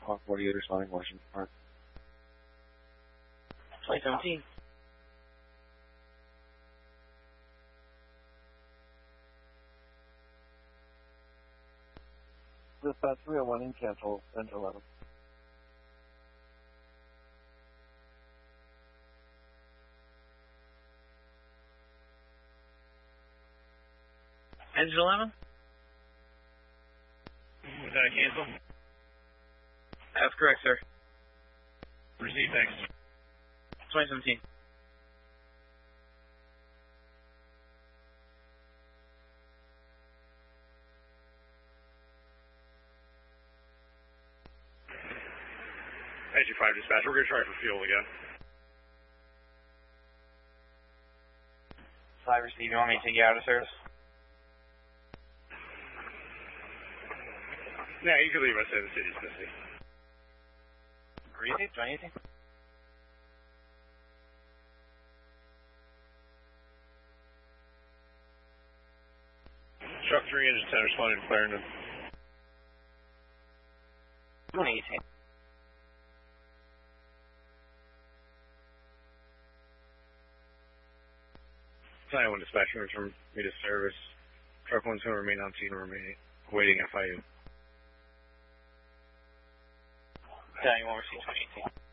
Hawk 48 responding, Washington Park. 2017. Dispatch 301 in cancel, Engine 11. Engine 11? Was that a cancel? That's correct, sir. Receive, thanks. 2017. SG5 dispatch, we're going to try for fuel again. 5 receive, you want me to take you out of service? Yeah, you can leave us in the city's busy. Receive, 2018. Truck 3, engine 10 responding to Clarendon. 2018. 91 dispatch, return me to service. Truck 1's going to remain on scene and waiting FIU. 91 receive, 2018.